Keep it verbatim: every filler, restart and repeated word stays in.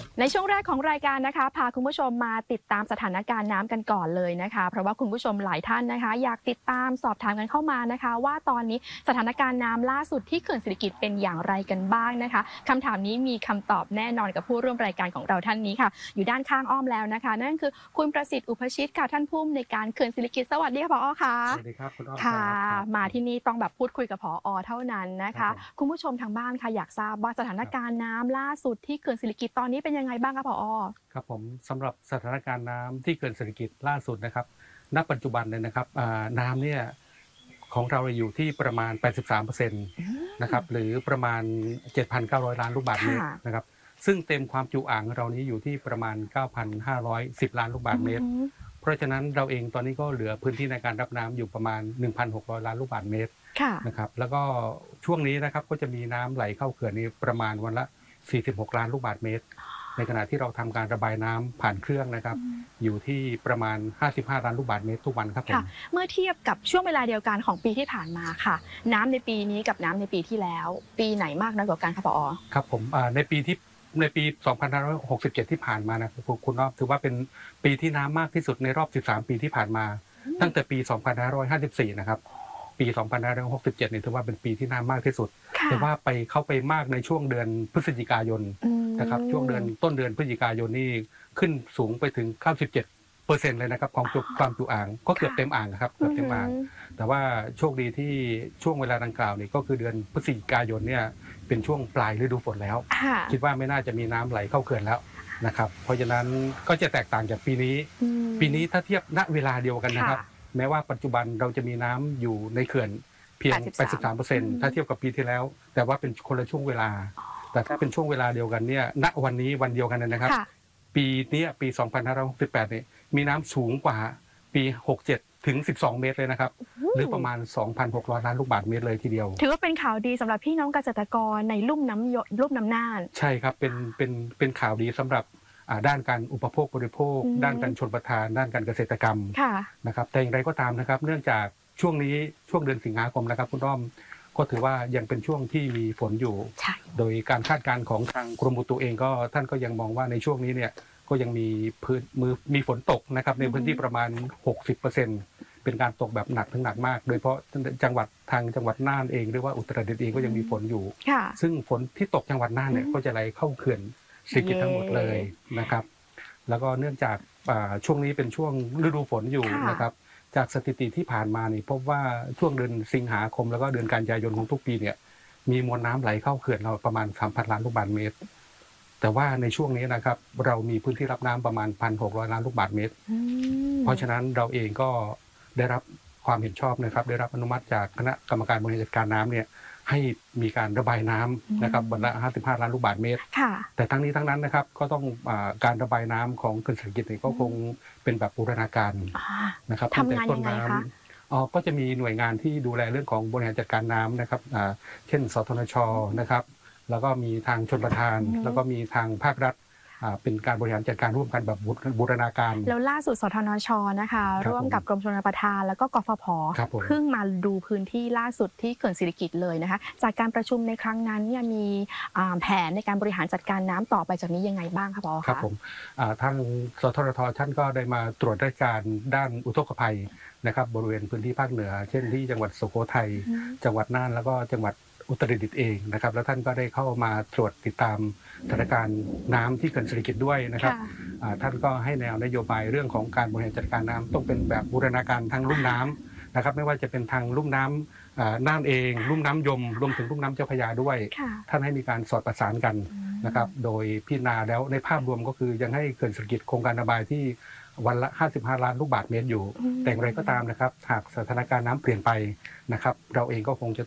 ในช่วงแรกของรายการนะคะพาคุณผู้ชมมาติดตามสถานการณ์น้ำกันก่อนเลยนะคะเพราะว่าคุณผู้ชมหลายท่านนะคะอยากติดตามสอบถามกันเข้ามานะคะว่าตอนนี้สถานการณ์น้ำล่าสุดที่เขื่อนสิริกิติ์เป็นอย่างไรกันบ้างนะคะคำถามนี้มีคำตอบแน่นอนกับผู้ร่วมรายการของเราท่านนี้ค่ะอยู่ด้านข้างอ้อมแล้วนะคะนั่นคือคุณประสิทธิ์อุปชิตค่ะท่านผู้อำนวยการเขื่อนสิริกิติ์สวัสดีค่ะผอ.ค่ะสวัสดีครับคุณอ้อมค่ะมาที่นี่ต้องแบบพูดคุยกับผอ.เท่านั้นนะคะคุณผู้ชมทางบ้านค่ะอยากทราบว่าสถานการณ์น้ำล่าสุดที่เขื่อนสิริกิติ์ตอนนี้เป็นยังไงบ้างคะผอ. ครับผมสำหรับสถานการณ์น้ำที่เขื่อนสิริกิติ์ล่าสุดนะครับณปัจจุบันเลยนะครับน้ำเนี่ยของเราอยู่ที่ประมาณ แปดสิบสามเปอร์เซ็นต์ นะครับหรือประมาณ เจ็ดพันเก้าร้อย ล้านลูกบาศก์เมตรนะครับซึ่งเต็มความจุอ่างเรานี้อยู่ที่ประมาณ เก้าพันห้าร้อยสิบ ล้านลูกบาศก์เมตรเพราะฉะนั้นเราเองตอนนี้ก็เหลือพื้นที่ในการรับน้ำอยู่ประมาณ หนึ่งพันหกร้อย ล้านลูกบาศก์เมตรนะครับแล้วก็ช่วงนี้นะครับก็จะมีน้ำไหลเข้าเขื่อนนี้ประมาณวันละสี่สิบหกล้านลูกบาศก์เมตรในขณะที่เราทำการระบายน้ำผ่านเครื่องนะครับอยู่ที่ประมาณห้าสิบห้าล้านลูกบาศก์เมตรทุกวันครับผมเมื่อเทียบกับช่วงเวลาเดียวกันของปีที่ผ่านมาค่ะน้ำในปีนี้กับน้ำในปีที่แล้วปีไหนมากน้อยกว่ากันครับผอ. ครับผมในปีที่ในปีสองพันห้าร้อยหกสิบเจ็ดที่ผ่านมานะคุณอ้อมถือว่าเป็นปีที่น้ำมากที่สุดในรอบสิบสามปีที่ผ่านมาตั้งแต่ปีสองพันห้าร้อยห้าสิบสี่นะครับปีสองพันห้าร้อยหกสิบเจ็ดนี่ถือว่าเป็นปีที่น้ำมากที่สุดแต่ว่าไปเข้าไปมากในช่วงเดือนพฤศจิกายนนะครับช่วงเดือนต้นเดือนพฤศจิกายนนี่ขึ้นสูงไปถึงเก้าสิบเจ็ดเปอร์เซ็นต์เลยนะครับของความจุอ่างก็เกือบเต็มอ่างครับเกือบเต็มอ่างแต่ว่าโชคดีที่ช่วงเวลาดังกล่าวนี่ก็คือเดือนพฤศจิกายนเนี่ยเป็นช่วงปลายฤดูฝนแล้วคิดว่าไม่น่าจะมีน้ำไหลเข้าเขื่อนแล้วนะครับเพราะฉะนั้นก็จะแตกต่างจากปีนี้ปีนี้ถ้าเทียบณเวลาเดียวกันนะครับแม้ว่าปัจจุบันเราจะมีน้ำอยู่ในเขื่อนเพียง แปดสิบสามเปอร์เซ็นต์ ถ้าเทียบกับปีที่แล้วแต่ว่าเป็นคนละช่วงเวลาแต่ถ้าเป็นช่วงเวลาเดียวกันเนี่ยณวันนี้วันเดียวกันนะครับปีนี้ปีสองพันห้าร้อยหกสิบแปดเนี่ยมีน้ำสูงกว่าปีหกสิบเจ็ดถึงสิบสองเมตรเลยนะครับหรือประมาณ สองพันหกร้อย ล้านลูกบาศก์เมตรเลยทีเดียวถือว่าเป็นข่าวดีสำหรับพี่น้องเกษตรกรในลุ่มน้ำลุ่มน้ำน่านใช่ครับเป็นเป็นเป็นข่าวดีสำหรับด้านการอุปโภคบริโภคด้านการชลประทานด้านการเกษตรกรรมนะครับแต่อย่างไรก็ตามนะครับเนื่องจากช่วงนี้ช่วงเดือนสิงหาคมนะครับคุณอ้อมก็ถือว่ายังเป็นช่วงที่มีฝนอยู่โดยการคาดการณ์ของทางกรมอุตุเองก็ท่านก็ยังมองว่าในช่วงนี้เนี่ยก็ยังมีพื้นมือมีฝนตกนะครับในพื้นที่ประมาณ หกสิบเปอร์เซ็นต์ เป็นการตกแบบหนักถึงหนักมากโดยเฉพาะจังหวัดทางจังหวัดน่านเองหรือว่าอุตรดิตถ์เองก็ยังมีฝนอยู่ซึ่งฝนที่ตกจังหวัดน่านเนี่ยก็จะไหลเข้าเขื่อนสิริกิติ์ทั้งหมดเลยนะครับแล้วก็เนื่องจากช่วงนี้เป็นช่วงฤดูฝนอยู่นะครับจากสถิติที่ผ่านมานี่พบว่าช่วงเดือนสิงหาคมแล้วก็เดือนกันยายนของทุกปีเนี่ยมีมวลน้ำไหลเข้าเขื่อนเราประมาณ สามพัน ล้านลูกบาศก์เมตรแต่ว่าในช่วงนี้นะครับเรามีพื้นที่รับน้ำประมาณ หนึ่งพันหกร้อย ล้านลูกบาศก์เมตรเพราะฉะนั้นเราเองก็ได้รับความเห็นชอบนะครับได้รับอนุมัติจากคณะกรรมการบริหารจัดการน้ำเนี่ยให้มีการระบายน้ำนะครับวันละห้าสิบห้าล้านลูกบาศก์เมตรแต่ทั้งนี้ทั้งนั้นนะครับก็ต้องการระบายน้ำของเขื่อนสิริกิติ์ก็คงเป็นแบบบูรณาการนะครับตั้งแต่ต้นน้ำอ๋อก็จะมีหน่วยงานที่ดูแลเรื่องของบริหารจัดการน้ำนะครับเช่นสทนช.นะครับแล้วก็มีทางชลประทานแล้วก็มีทางภาครัฐเป็นการบริหารจัดการร่วมกันแบบบูรณาการแล้วล่าสุดสทนช.นะคะร่วมกับกรมชลประทานแล้วก็กฟผ.เพิ่งมาดูพื้นที่ล่าสุดที่เขื่อนสิริกิติ์เลยนะคะจากการประชุมในครั้งนั้นเนี่ยมีแผนในการบริหารจัดการน้ำต่อไปจากนี้ยังไงบ้างคะผอ. ครับผมทางสทนช.ท่านก็ได้มาตรวจราชการด้านอุทกภัยนะครับบริเวณพื้นที่ภาคเหนือเช่นที่จังหวัดสุโขทัยจังหวัดน่านแล้วก็จังหวัดอุตรดิตถ์เองนะครับแล้วท่านก็ได้เข้ามาตรวจติดตามสถานการณ์น้ำที่เขื่อนสิริกิติ์ด้วยนะครับท่านก็ให้แนวนโยบายเรื่องของการบริหารจัดการน้ำต้องเป็นแบบบูรณาการทางลุ่มน้ำนะครับไม่ว่าจะเป็นทางลุ่มน้ำน่านเองลุ่มน้ำยมรวมถึงลุ่มน้ำเจ้าพระยาด้วยท่านให้มีการสอดประสานกันนะครับโดยพิจารณาแล้วในภาพรวมก็คือยังให้เขื่อนสิริกิติ์โครงการระบายที่วันละห้าสิบห้าล้านลูกบาศก์เมตรอยู่แต่อย่างไรก็ตามนะครับหากสถานการณ์น้ำเปลี่ยนไปนะครับเราเองก็คงจะ